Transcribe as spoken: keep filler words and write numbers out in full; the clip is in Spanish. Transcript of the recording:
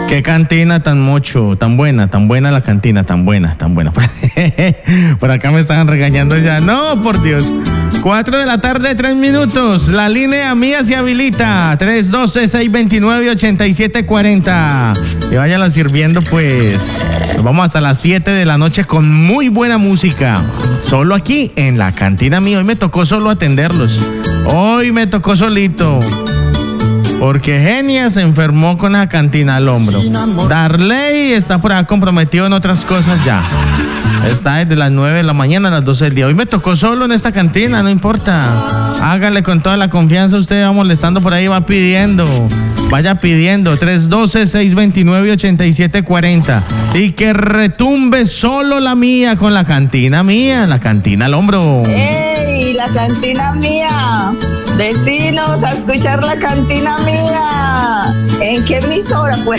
Qué cantina tan mucho, tan buena, tan buena la cantina, tan buena, tan buena. Por acá me estaban regañando ya. No, por Dios. Cuatro de la tarde, tres minutos. La línea mía se habilita. tres uno dos, seis dos nueve, ocho siete cuatro cero. Y váyanlo sirviendo, pues. Nos vamos hasta las siete de la noche con muy buena música. Solo aquí en la cantina mía. Hoy me tocó solo atenderlos. Hoy me tocó solito. Porque Genia se enfermó con la cantina al hombro. Darley está por acá comprometido en otras cosas ya. Está desde las nueve de la mañana a las doce del día. Hoy me tocó solo en esta cantina, no importa. Hágale con toda la confianza. Usted va molestando por ahí, va pidiendo. Vaya pidiendo. tres uno dos, seis dos nueve, ocho siete cuatro cero. Y que retumbe solo la mía con la cantina mía. La cantina al hombro. ¡Ey! La cantina mía. Vecinos, a escuchar la cantina mía. ¿En qué emisora? Pues